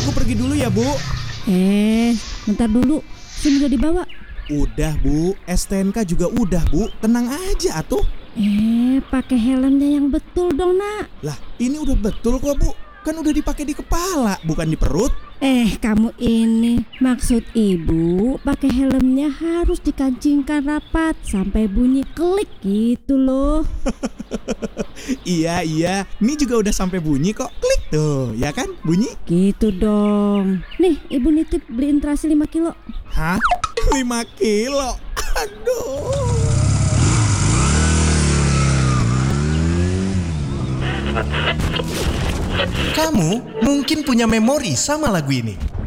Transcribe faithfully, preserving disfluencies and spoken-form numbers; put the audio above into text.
Aku pergi dulu ya, Bu. Eh, bentar dulu. SIM udah dibawa? Udah, Bu. S T N K juga udah, Bu. Tenang aja atuh. Eh, pakai helmnya yang betul dong, Nak. Lah, ini udah betul kok, Bu. Kan udah dipakai di kepala, bukan di perut. Eh, kamu ini, maksud ibu pakai helmnya harus dikancingkan rapat sampai bunyi klik gitu loh. Iya, iya. Ini juga udah sampai bunyi kok. Klik tuh, ya kan? Bunyi. Gitu dong. Nih, ibu nitip beliin terasi lima kilo. Hah? lima kilo? Aduh. Kamu mungkin punya memori sama lagu ini.